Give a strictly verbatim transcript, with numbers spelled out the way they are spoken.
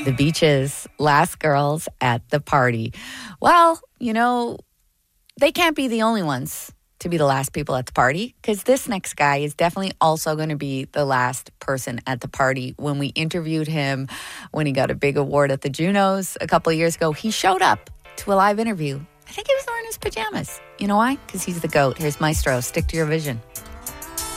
The Beaches, last girls at the party. Well, you know, they can't be the only ones to be the last people at the party, because this next guy is definitely also going to be the last person at the party. When we interviewed him, when he got a big award at the Junos a couple of years ago, he showed up to a live interview. I think he was wearing his pajamas. You know why? Because he's the GOAT. Here's Maestro. Stick to your vision.